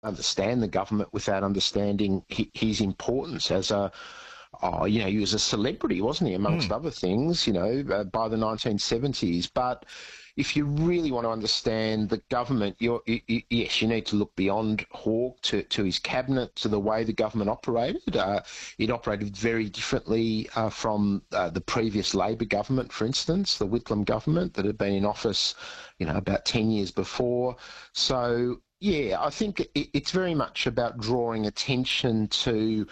understand the government without understanding his importance as a, he was a celebrity, wasn't he, amongst other things, by the 1970s. But if you really want to understand the government, yes, you need to look beyond Hawke to his cabinet, to the way the government operated. It operated very differently from the previous Labor government, for instance, the Whitlam government that had been in office, about 10 years before. So, yeah, I think it's very much about drawing attention to,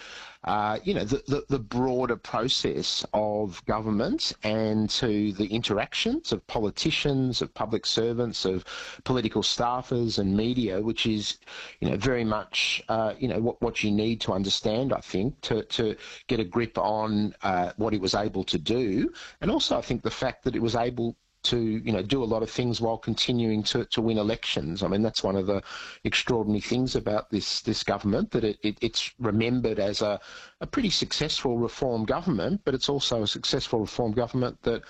the broader process of government and to the interactions of politicians, of public servants, of political staffers and media, which is, very much, what you need to understand, I think, to get a grip on what it was able to do. And also, I think the fact that it was able to, do a lot of things while continuing to win elections. I mean, that's one of the extraordinary things about this government, that it's remembered as a pretty successful reform government, but it's also a successful reform government that,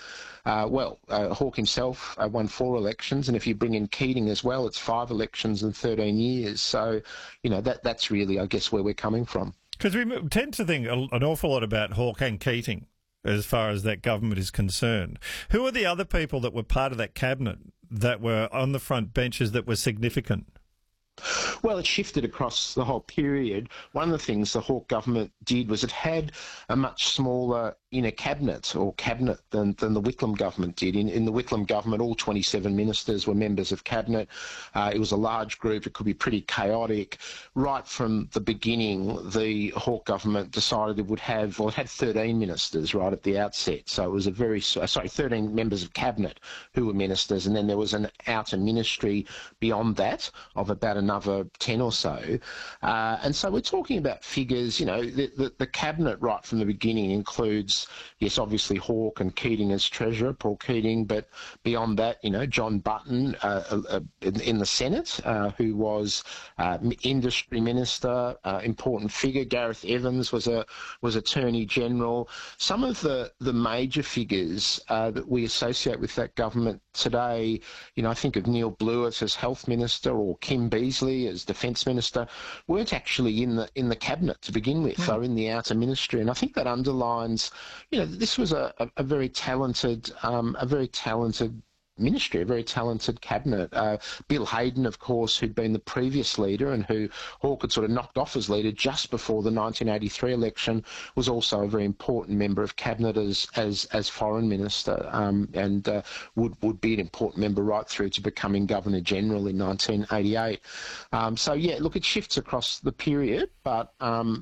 Hawke himself won 4 elections, and if you bring in Keating as well, it's 5 elections in 13 years. So, that's really, I guess, where we're coming from. Because we tend to think an awful lot about Hawke and Keating as far as that government is concerned. Who are the other people that were part of that cabinet that were on the front benches that were significant? Well, it shifted across the whole period. One of the things the Hawke government did was it had a much smaller inner cabinet than the Whitlam government did. In the Whitlam government, all 27 ministers were members of cabinet. It was a large group. It could be pretty chaotic. Right from the beginning, the Hawke government decided it had 13 ministers right at the outset. So it was 13 members of cabinet who were ministers, and then there was an outer ministry beyond that of about another 10 or so. And so we're talking about figures, the cabinet right from the beginning includes, yes, obviously Hawke and Keating as Treasurer, Paul Keating, but beyond that, John Button in the Senate, who was Industry Minister, important figure. Gareth Evans was Attorney General. Some of the major figures that we associate with that government today, I think of Neil Blewett as Health Minister or Kim Beazley as Defence Minister, weren't actually in the cabinet to begin with. They were in the outer ministry, and I think that underlines, this was a very talented ministry, a very talented cabinet. Bill Hayden, of course, who'd been the previous leader and who Hawke had sort of knocked off as leader just before the 1983 election, was also a very important member of cabinet as foreign minister, and would be an important member right through to becoming Governor General in 1988. So yeah, look, it shifts across the period, but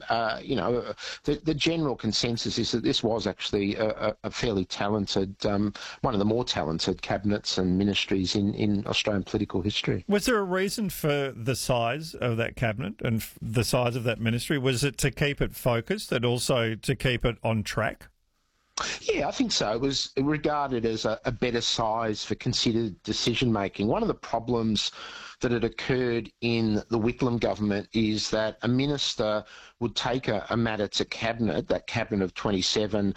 the general consensus is that this was actually a fairly talented, one of the more talented cabinets and ministries in Australian political history. Was there a reason for the size of that cabinet and the size of that ministry? Was it to keep it focused and also to keep it on track? Yeah, I think so. It was regarded as a better size for considered decision-making. One of the problems that had occurred in the Whitlam government is that a minister would take a matter to cabinet, that cabinet of 27,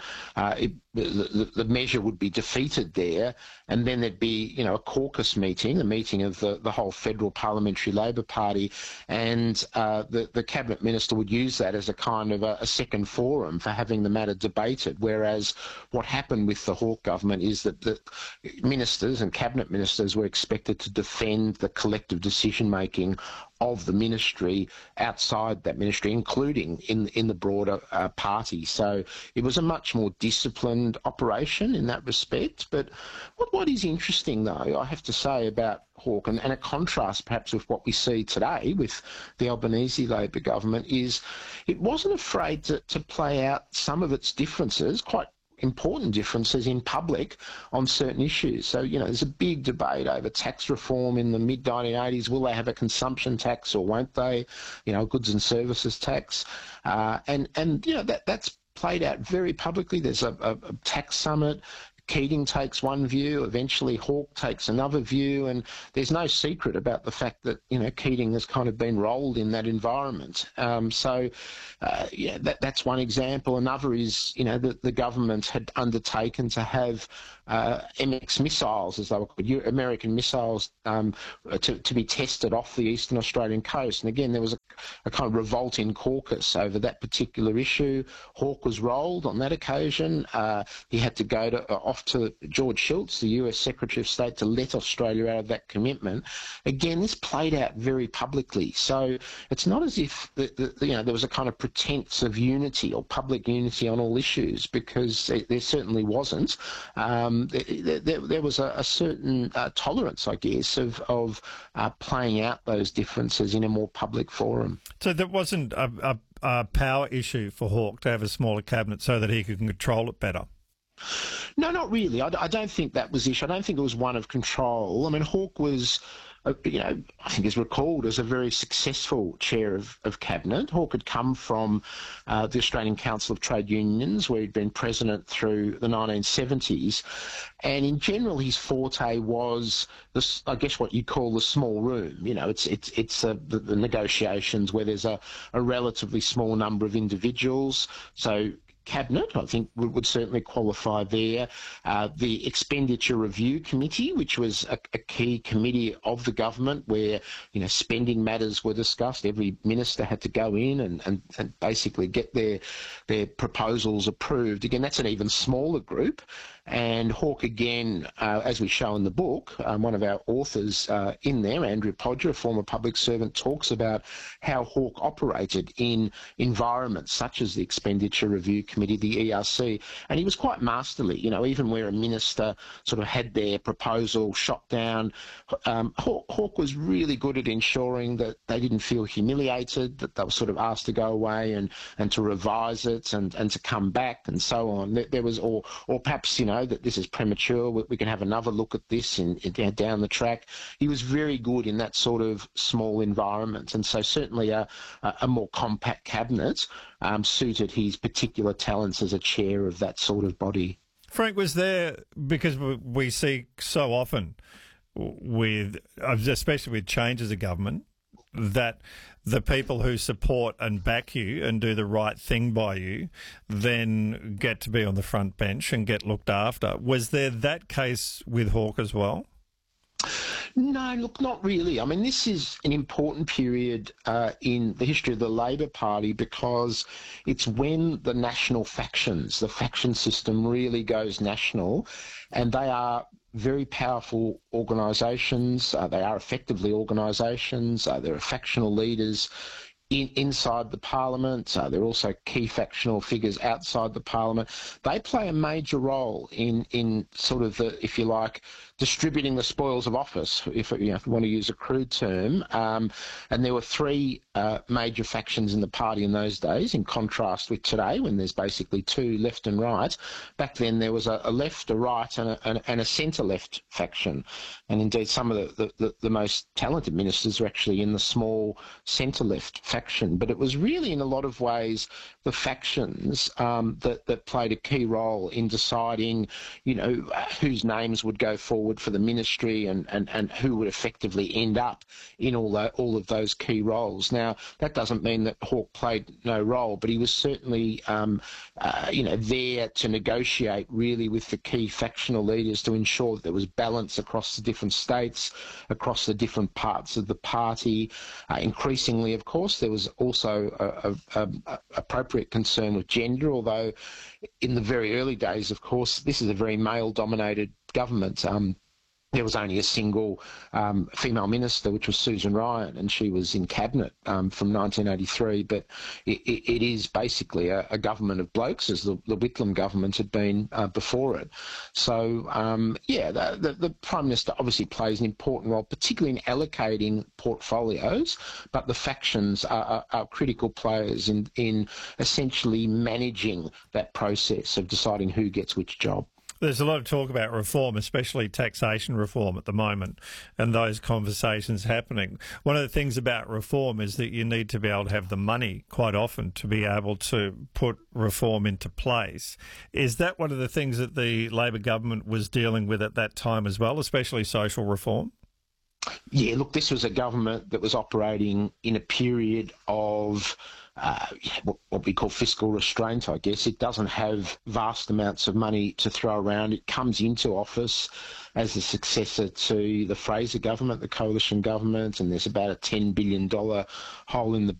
the measure would be defeated there, and then there'd be, a caucus meeting, a meeting of the whole federal parliamentary Labor Party, and the cabinet minister would use that as a kind of a second forum for having the matter debated, whereas what happened with the Hawke government is that the ministers and cabinet ministers were expected to defend the collective decision-making of the ministry outside that ministry, including in the broader party. So it was a much more disciplined operation in that respect. But what is interesting, though, I have to say about Hawke, and a contrast perhaps with what we see today with the Albanese Labor government, is it wasn't afraid to play out some of its differences, quite important differences in public on certain issues. So, there's a big debate over tax reform in the mid-1980s. Will they have a consumption tax or won't they? Goods and services tax. And that's played out very publicly. There's a tax summit. Keating takes one view, eventually Hawke takes another view, and there's no secret about the fact that, Keating has kind of been rolled in that environment. That's one example. Another is, the government had undertaken to have MX missiles, as they were called, American missiles, to be tested off the eastern Australian coast. And again, there was a kind of revolt in caucus over that particular issue. Hawke was rolled on that occasion. He had to go off to George Shultz, the US Secretary of State, to let Australia out of that commitment. Again, this played out very publicly. So it's not as if there was a kind of pretense of unity or public unity on all issues, because there certainly wasn't. There was a certain tolerance, I guess, of playing out those differences in a more public forum. So there wasn't a power issue for Hawke to have a smaller cabinet so that he could control it better? No, not really. I don't think that was the issue. I don't think it was one of control. I mean, Hawke was, I think is recalled as a very successful chair of cabinet. Hawke had come from the Australian Council of Trade Unions, where he'd been president through the 1970s. And in general, his forte was, I guess, what you call the small room. It's the negotiations where there's a relatively small number of individuals. So Cabinet, I think, would certainly qualify there. The Expenditure Review Committee, which was a key committee of the government where, spending matters were discussed. Every minister had to go in and basically get their proposals approved. Again, that's an even smaller group. And Hawke, again, as we show in the book, one of our authors in there, Andrew Podger, a former public servant, talks about how Hawke operated in environments such as the Expenditure Review Committee, the ERC, and he was quite masterly. Even where a minister sort of had their proposal shot down, Hawke was really good at ensuring that they didn't feel humiliated, that they were sort of asked to go away and to revise it and to come back and so on. There was, or perhaps, that this is premature, we can have another look at this down the track. He was very good in that sort of small environment, and so certainly a more compact cabinet suited his particular talents as a chair of that sort of body. Frank, was there, because we see so often especially with changes of government, that the people who support and back you and do the right thing by you then get to be on the front bench and get looked after. Was there that case with Hawke as well? No, look, not really. I mean, this is an important period in the history of the Labor Party, because it's when the national factions, the faction system really goes national, and they are very powerful organisations. They are effectively organisations. There are factional leaders inside the parliament. There are also key factional figures outside the parliament. They play a major role in sort of the, if you like, distributing the spoils of office, if you want to use a crude term. And there were three major factions in the party in those days, in contrast with today, when there's basically two, left and right. Back then there was a left, a right, and a centre-left faction. And indeed some of the most talented ministers were actually in the small centre-left faction. But it was really, in a lot of ways, the factions that played a key role in deciding, whose names would go forward for the ministry and who would effectively end up in all of those key roles. Now, that doesn't mean that Hawke played no role, but he was certainly, there to negotiate really with the key factional leaders to ensure that there was balance across the different states, across the different parts of the party. Increasingly, of course, there was also a appropriate concern with gender, although in the very early days, of course, this is a very male-dominated government. There was only a single female minister, which was Susan Ryan, and she was in cabinet from 1983. But it is basically a government of blokes, as the Whitlam government had been before it. So, the Prime Minister obviously plays an important role, particularly in allocating portfolios, but the factions are critical players in essentially managing that process of deciding who gets which job. There's a lot of talk about reform, especially taxation reform at the moment, and those conversations happening. One of the things about reform is that you need to be able to have the money quite often to be able to put reform into place. Is that one of the things that the Labor government was dealing with at that time as well, especially social reform? Yeah, look, this was a government that was operating in a period of what we call fiscal restraint, I guess. It doesn't have vast amounts of money to throw around. It comes into office as a successor to the Fraser government, the coalition government, and there's about a $10 billion hole in the